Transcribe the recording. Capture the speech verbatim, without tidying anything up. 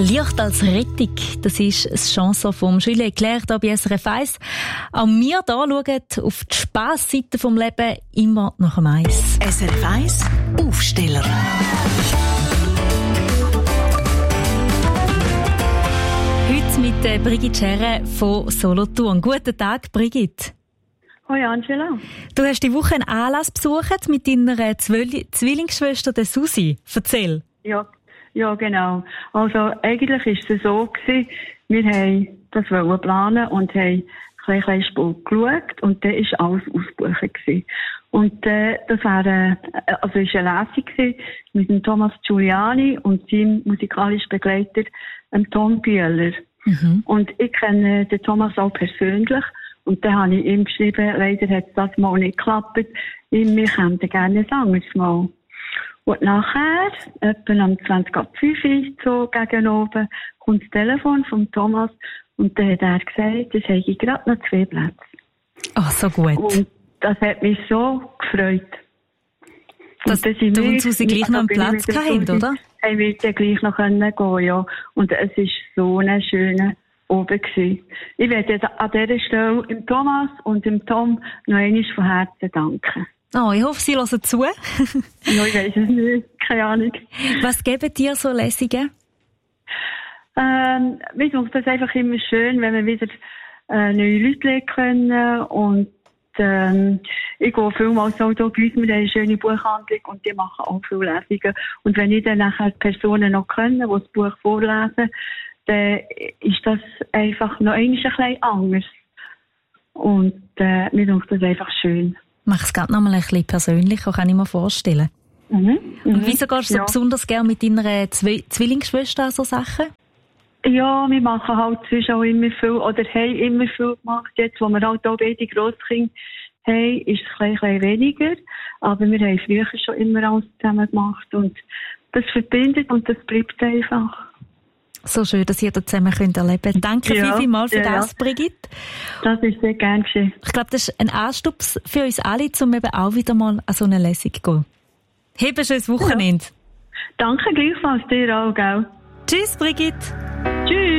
Licht als Rettung, das ist das Chanson von Jules Leclerc hier bei S R F eins. Auch wir hier schauen auf die Spassseite des Lebens immer nach dem Eis. S R F eins Aufsteller. Heute mit äh, Brigitte Scherre von Solothurn. Guten Tag, Brigitte. Hoi Angela. Du hast die Woche einen Anlass besucht mit deiner Zwilli- Zwillingsschwester der Susi. Erzähl. Ja, ja, genau. Also eigentlich ist es so gewesen, wir haben das wollen planen und haben ein kleines Spuk geschaut und dann ist alles ausgebucht gewesen. Und äh, das war äh, also ist eine Lesung gewesen mit dem Thomas Giuliani und seinem musikalischen Begleiter, dem Tom Bühler. Mhm. Und ich kenne den Thomas auch persönlich. Und dann habe ich ihm geschrieben, leider hat es das mal nicht geklappt. Wir könnten gerne ein anderes Mal. Und nachher, etwa am zwanzig ab fünf so gegen oben, kommt das Telefon von Thomas und dann hat er gesagt, es hätte gerade noch zwei Plätze. Ach, so gut. Und das hat mich so gefreut. Dass du und Susi gleich noch einen Platz gehabt, oder? Haben wir dann gleich noch gehen können, ja. Und es war so ein schöner oben gewesen. Ich werde an dieser Stelle dem Thomas und dem Tom noch einmal von Herzen danken. Oh, ich hoffe, Sie hören zu. Ja, ich weiss es nicht. Keine Ahnung. Was geben dir so Lesungen? Ähm, mir finde das einfach immer schön, wenn wir wieder äh, neue Leute lernen können. Und ähm, ich gehe vielmals auch hier bei uns, wir haben eine schöne Buchhandlung und die machen auch viele Lesungen. Und wenn ich dann nachher die Personen noch können, die das Buch vorlesen, dann ist das einfach noch ein bisschen anders. Und äh, mir finde das einfach schön. Mach es gerade noch mal ein bisschen persönlicher, kann ich mir vorstellen. Mhm, und wieso gehst du ja. so besonders gerne mit deiner Zwi- Zwillingsschwester an so Sachen? Ja, wir machen halt zwischen auch immer viel, oder haben immer viel gemacht. Jetzt, wo wir halt auch beide Grosskinder haben, ist es ein bisschen weniger. Aber wir haben früher schon immer alles zusammen gemacht. Und das verbindet und das bleibt einfach. So schön, dass ihr das zusammen könnt erleben könnt. Danke ja, vielmals für ja, das, Brigitte. Das ist sehr gerne geschehen. Ich glaube, das ist ein Anstups für uns alle, um eben auch wieder mal an so eine Lesung zu gehen. Hab ein schönes Wochenende. Ja. Danke gleichfalls dir auch, gell? Tschüss, Brigitte. Tschüss.